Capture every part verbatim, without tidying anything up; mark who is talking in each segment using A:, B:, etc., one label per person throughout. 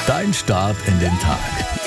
A: Dein Start in den Tag.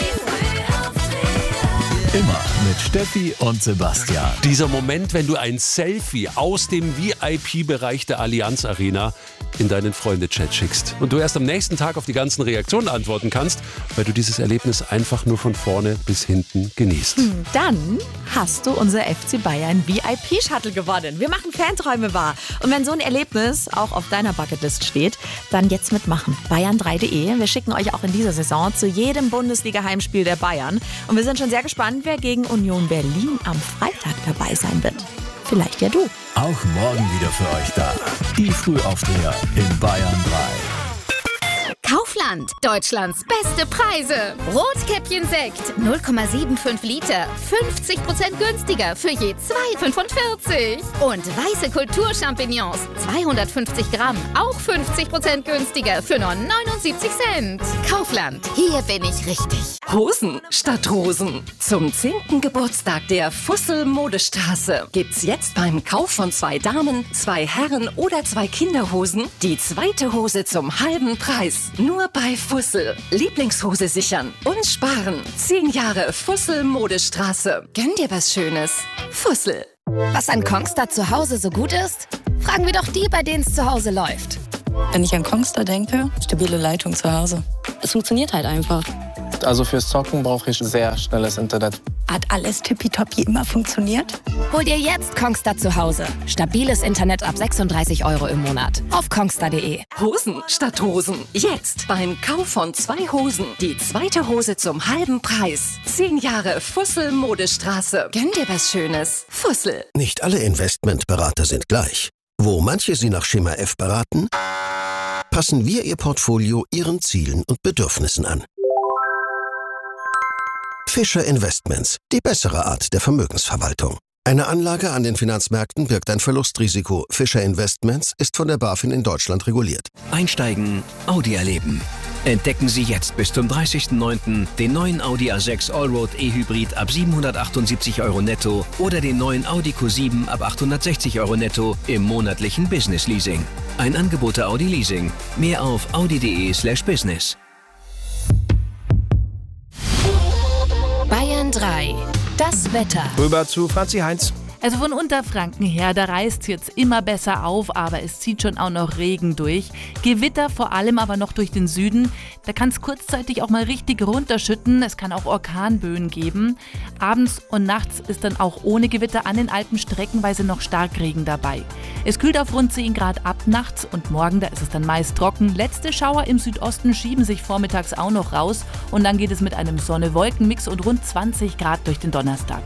A: Immer mit Steffi und Sebastian.
B: Dieser Moment, wenn du ein Selfie aus dem V I P-Bereich der Allianz Arena in deinen Freunde-Chat schickst und du erst am nächsten Tag auf die ganzen Reaktionen antworten kannst, weil du dieses Erlebnis einfach nur von vorne bis hinten genießt.
C: Hm, dann hast du unser F C Bayern V I P-Shuttle gewonnen. Wir machen Fanträume wahr. Und wenn so ein Erlebnis auch auf deiner Bucketlist steht, dann jetzt mitmachen. Bayern drei punkt de. Wir schicken euch auch in dieser Saison zu jedem Bundesliga-Heimspiel der Bayern. Und wir sind schon sehr gespannt, wer gegen Union Berlin am Freitag dabei sein wird. Vielleicht ja du.
A: Auch morgen wieder für euch da. Die Frühaufsteher in Bayern drei.
D: Kaufland, Deutschlands beste Preise. Rotkäppchen Sekt, null Komma fünfundsiebzig Liter, fünfzig Prozent günstiger für je zwei Komma fünfundvierzig. Und weiße Kulturchampignons, zweihundertfünfzig Gramm, auch fünfzig Prozent günstiger für nur neunundsiebzig Cent. Kaufland, hier bin ich richtig.
E: Hosen statt Rosen. Zum zehnten Geburtstag der Fussel Modestraße gibt's jetzt beim Kauf von zwei Damen, zwei Herren oder zwei Kinderhosen die zweite Hose zum halben Preis. Nur bei Fussel. Lieblingshose sichern und sparen. Zehn Jahre Fussel Modestraße. Gönn dir was Schönes. Fussel.
D: Was an Kongstar zu Hause so gut ist? Fragen wir doch die, bei denen es zu Hause läuft.
F: Wenn ich an Kongstar denke, stabile Leitung zu Hause. Es funktioniert halt einfach.
G: Also fürs Zocken brauche ich sehr schnelles Internet.
F: Hat alles tippitoppi immer funktioniert?
D: Hol dir jetzt Kongstar zu Hause. Stabiles Internet ab sechsunddreißig Euro im Monat. Auf kongstar punkt de.
E: Hosen statt Hosen. Jetzt beim Kauf von zwei Hosen die zweite Hose zum halben Preis. Zehn Jahre Fussel Modestraße. Gönn dir was Schönes. Fussel.
H: Nicht alle Investmentberater sind gleich. Wo manche Sie nach Schema F beraten, passen wir Ihr Portfolio Ihren Zielen und Bedürfnissen an. Fischer Investments, die bessere Art der Vermögensverwaltung. Eine Anlage an den Finanzmärkten birgt ein Verlustrisiko. Fischer Investments ist von der BaFin in Deutschland reguliert.
I: Einsteigen, Audi erleben. Entdecken Sie jetzt bis zum dreißigsten neunten den neuen Audi A sechs Allroad E-Hybrid ab siebenhundertachtundsiebzig Euro netto oder den neuen Audi Q sieben ab achthundertsechzig Euro netto im monatlichen Business Leasing. Ein Angebot der Audi Leasing. Mehr auf audi punkt de slash business.
D: Bayern drei. Das Wetter.
J: Rüber zu Franzi Heinz.
K: Also von Unterfranken her, da reißt es jetzt immer besser auf, aber es zieht schon auch noch Regen durch. Gewitter vor allem aber noch durch den Süden. Da kann es kurzzeitig auch mal richtig runterschütten. Es kann auch Orkanböen geben. Abends und nachts ist dann auch ohne Gewitter an den Alpen streckenweise noch Starkregen dabei. Es kühlt auf rund zehn Grad ab nachts und morgen, da ist es dann meist trocken. Letzte Schauer im Südosten schieben sich vormittags auch noch raus und dann geht es mit einem Sonne-Wolken-Mix und rund zwanzig Grad durch den Donnerstag.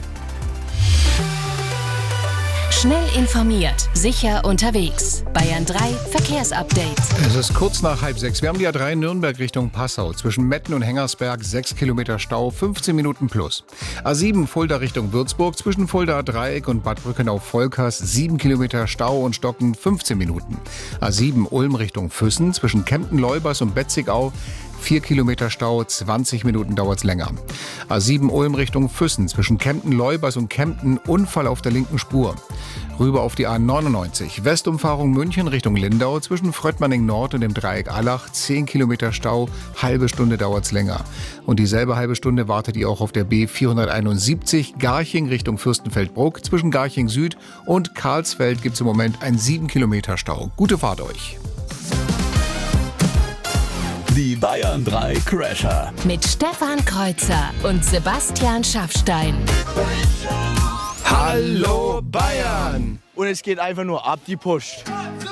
D: Schnell informiert, sicher unterwegs. Bayern drei Verkehrsupdate.
J: Es ist kurz nach halb sechs. Wir haben die A drei Nürnberg Richtung Passau. Zwischen Metten und Hengersberg sechs Kilometer Stau, fünfzehn Minuten plus. A sieben Fulda Richtung Würzburg. Zwischen Fuldaer Dreieck und Bad Brückenau-Volkers sieben Kilometer Stau und Stocken, fünfzehn Minuten. A sieben Ulm Richtung Füssen. Zwischen Kempten-Leubers und Betzigau vier Kilometer Stau, zwanzig Minuten dauert es länger. A sieben Ulm Richtung Füssen. Zwischen Kempten-Leubers und Kempten Unfall auf der linken Spur. Rüber auf die A neunundneunzig. Westumfahrung München Richtung Lindau. Zwischen Fröttmanning Nord und dem Dreieck Allach zehn Kilometer Stau. Halbe Stunde dauert es länger. Und dieselbe halbe Stunde wartet ihr auch auf der B vierhunderteinundsiebzig. Garching Richtung Fürstenfeldbruck. Zwischen Garching Süd und Karlsfeld gibt es im Moment einen sieben Kilometer Stau. Gute Fahrt euch.
A: Die Bayern drei Crasher.
D: Mit Stefan Kreuzer und Sebastian Schaffstein.
L: Hallo Bayern! Und es geht einfach nur ab die Post.